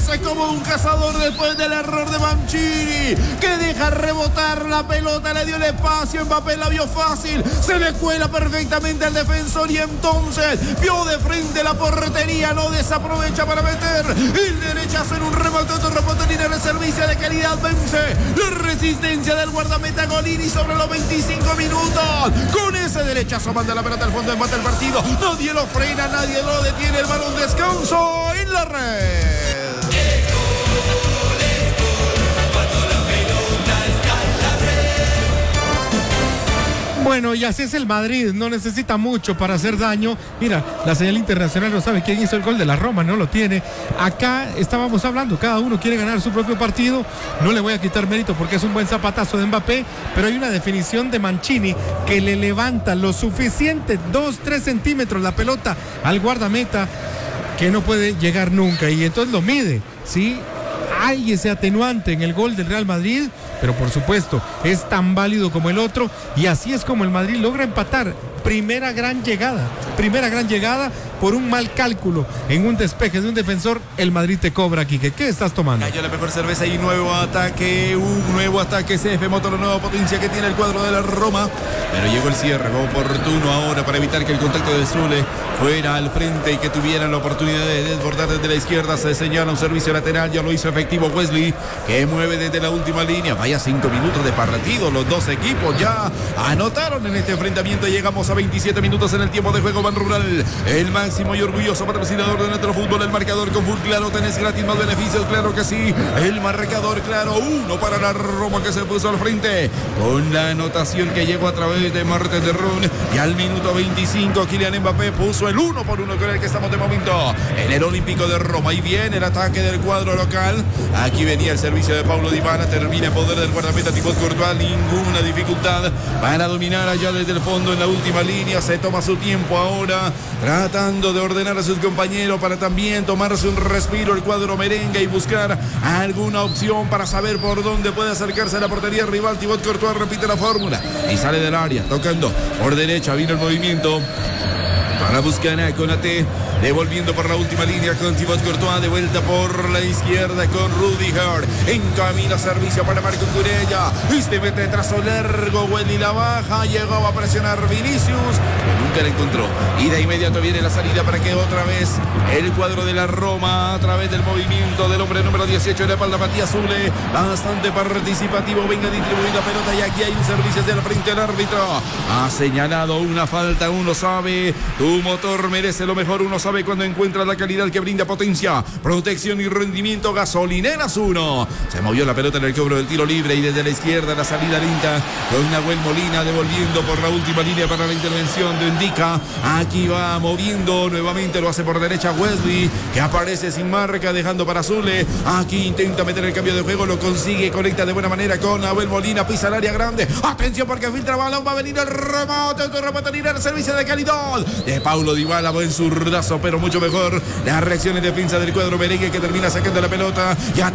hace como un cazador después del error de Mancini, que deja rebotar la pelota, le dio el espacio, Mbappé la vio fácil, se le cuela perfectamente al defensor y entonces vio de frente la portería, no desaprovecha para meter el derechazo en un remate, otro remate en el servicio de calidad, vence la resistencia del guardameta Golini sobre los 25 minutos, con ese derechazo manda la pelota al fondo, empata el partido, nadie lo frena, nadie lo detiene, el balón descanso en la red. Bueno, y así es el Madrid, no necesita mucho para hacer daño. Mira, la señal internacional no sabe quién hizo el gol de la Roma, no lo tiene. Acá estábamos hablando, cada uno quiere ganar su propio partido. No le voy a quitar mérito porque es un buen zapatazo de Mbappé, pero hay una definición de Mancini que le levanta lo suficiente, 2-3 centímetros la pelota al guardameta, que no puede llegar nunca, y entonces lo mide, ¿sí? Hay ese atenuante en el gol del Real Madrid, pero por supuesto es tan válido como el otro, y así es como el Madrid logra empatar. Primera gran llegada por un mal cálculo en un despeje de un defensor, el Madrid te cobra, Quique. ¿Qué estás tomando? Cayó la mejor cerveza y un nuevo ataque CF Motor, la nueva potencia que tiene el cuadro de la Roma, pero llegó el cierre oportuno ahora para evitar que el contacto de Zule fuera al frente y que tuvieran la oportunidad de desbordar desde la izquierda. Se señala un servicio lateral, ya lo hizo efectivo Wesley, que mueve desde la última línea. Vaya 5 minutos de partido, los dos equipos ya anotaron en este enfrentamiento. Llegamos a 27 minutos en el tiempo de juego. Ban Rural, el máximo y orgulloso patrocinador de nuestro fútbol. El marcador con Full Claro, tenés gratis más beneficios, claro que sí. El marcador claro, 1 para la Roma, que se puso al frente con la anotación que llegó a través de Martes de Ron, y al minuto 25 Kylian Mbappé puso el 1-1 con el que estamos de momento en el Olímpico de Roma. Y viene el ataque del cuadro local. Aquí venía el servicio de Paulo Dybala, termina en poder del guardameta Thibaut Courtois. Ninguna dificultad para dominar allá desde el fondo en la última línea. Se toma su tiempo ahora, tratando de ordenar a sus compañeros para también tomarse un respiro el cuadro merengue y buscar alguna opción para saber por dónde puede acercarse a la portería rival. Thibaut Courtois repite la fórmula y sale del área, tocando por derecha. Vino el movimiento para buscar a Konaté, devolviendo por la última línea con Thibaut Courtois, de vuelta por la izquierda con Rudiger, en camino servicio para Marco Curella, este mete trazo largo, Welly la baja, llegó a presionar Vinicius, que nunca la encontró, y de inmediato viene la salida para que otra vez el cuadro de la Roma, a través del movimiento del hombre número 18 de la espalda, Matías Zule, bastante participativo, venga distribuyendo pelota, y aquí hay un servicio hacia el frente del árbitro, ha señalado una falta. Uno sabe, tu motor merece lo mejor, uno sabe cuando encuentra la calidad que brinda potencia, protección y rendimiento. Gasolineras 1. Se movió la pelota en el cobro del tiro libre, y desde la izquierda la salida lenta con Nahuel Molina, devolviendo por la última línea para la intervención de Indica. Aquí va moviendo nuevamente, lo hace por derecha Wesley, que aparece sin marca, dejando para Zule. Aquí intenta meter el cambio de juego, lo consigue, conecta de buena manera con Nahuel Molina, pisa el área grande. Atención porque filtra balón, va a venir el remate, otro remate en el servicio de calidad de Paulo Dybala, buen zurdazo, pero mucho mejor la reacción en defensa del cuadro merengue, que termina sacando la pelota. Ya